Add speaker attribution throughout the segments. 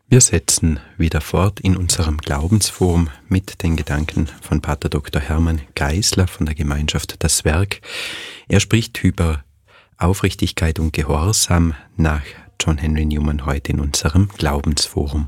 Speaker 1: Wir setzen wieder fort in unserem Glaubensforum mit den Gedanken von Pater Dr. Hermann Geisler von der Gemeinschaft Das Werk. Er spricht über Aufrichtigkeit und Gehorsam nach John Henry Newman heute in unserem Glaubensforum.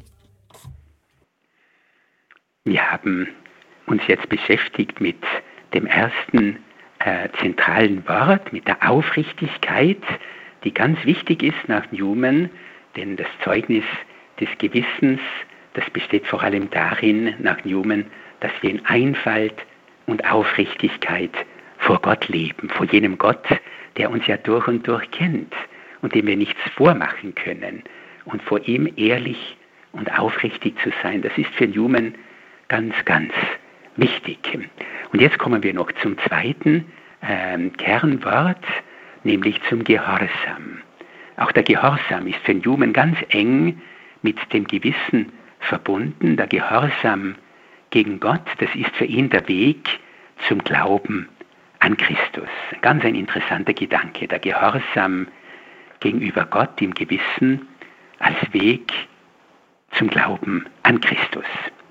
Speaker 2: Wir haben uns jetzt beschäftigt mit dem ersten zentralen Wort, mit der Aufrichtigkeit, die ganz wichtig ist nach Newman, denn das Zeugnis des Gewissens, das besteht vor allem darin, nach Newman, dass wir in Einfalt und Aufrichtigkeit vor Gott leben, vor jenem Gott, der uns ja durch und durch kennt und dem wir nichts vormachen können. Und vor ihm ehrlich und aufrichtig zu sein, das ist für Newman ganz, ganz wichtig. Und jetzt kommen wir noch zum zweiten Kernwort, nämlich zum Gehorsam. Auch der Gehorsam ist für Newman ganz eng mit dem Gewissen verbunden. Der Gehorsam gegen Gott, das ist für ihn der Weg zum Glauben an Christus. Ganz ein interessanter Gedanke. Der Gehorsam gegenüber Gott im Gewissen als Weg zum Glauben an Christus.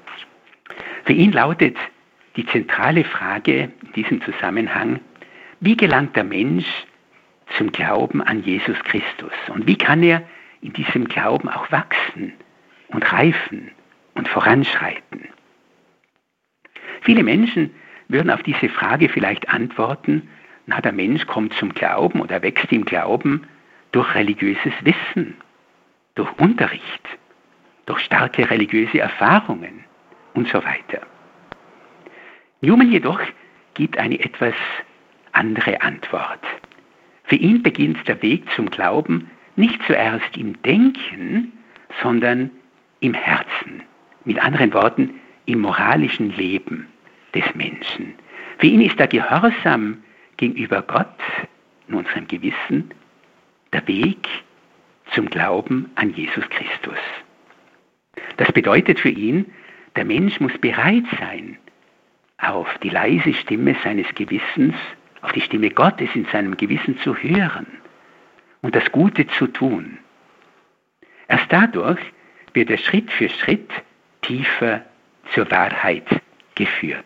Speaker 2: Für ihn lautet die zentrale Frage in diesem Zusammenhang: Wie gelangt der Mensch zum Glauben an Jesus Christus? Und wie kann er in diesem Glauben auch wachsen und reifen und voranschreiten? Viele Menschen würden auf diese Frage vielleicht antworten: Der Mensch kommt zum Glauben oder wächst im Glauben durch religiöses Wissen, durch Unterricht, durch starke religiöse Erfahrungen und so weiter. Newman jedoch gibt eine etwas andere Antwort. Für ihn beginnt der Weg zum Glauben nicht zuerst im Denken, sondern im Herzen. Mit anderen Worten, im moralischen Leben des Menschen. Für ihn ist der Gehorsam gegenüber Gott, in unserem Gewissen, der Weg zum Glauben an Jesus Christus. Das bedeutet für ihn, der Mensch muss bereit sein, auf die leise Stimme seines Gewissens, auf die Stimme Gottes in seinem Gewissen zu hören und das Gute zu tun. Erst dadurch wird er Schritt für Schritt tiefer zur Wahrheit geführt.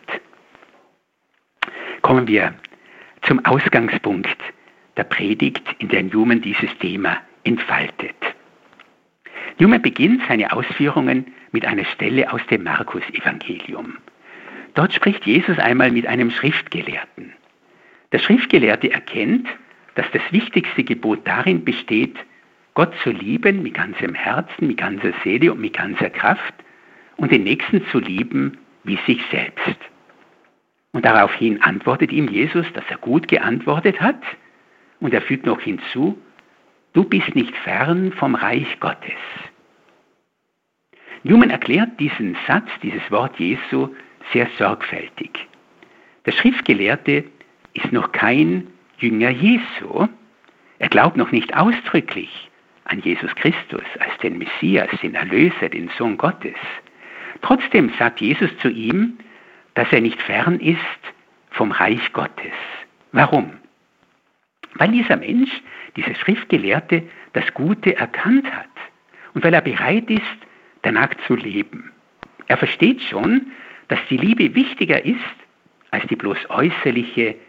Speaker 2: Kommen wir zum Ausgangspunkt der Predigt, in der Newman dieses Thema entfaltet. Newman beginnt seine Ausführungen mit einer Stelle aus dem Markus-Evangelium. Dort spricht Jesus einmal mit einem Schriftgelehrten. Der Schriftgelehrte erkennt, dass das wichtigste Gebot darin besteht, Gott zu lieben mit ganzem Herzen, mit ganzer Seele und mit ganzer Kraft und den Nächsten zu lieben wie sich selbst. Und daraufhin antwortet ihm Jesus, dass er gut geantwortet hat, und er fügt noch hinzu: Du bist nicht fern vom Reich Gottes. Newman erklärt diesen Satz, dieses Wort Jesu, sehr sorgfältig. Der Schriftgelehrte ist noch kein Jünger Jesu. Er glaubt noch nicht ausdrücklich an Jesus Christus als den Messias, den Erlöser, den Sohn Gottes. Trotzdem sagt Jesus zu ihm, dass er nicht fern ist vom Reich Gottes. Warum? Weil dieser Mensch, dieser Schriftgelehrte, das Gute erkannt hat und weil er bereit ist, danach zu leben. Er versteht schon, dass die Liebe wichtiger ist als die bloß äußerliche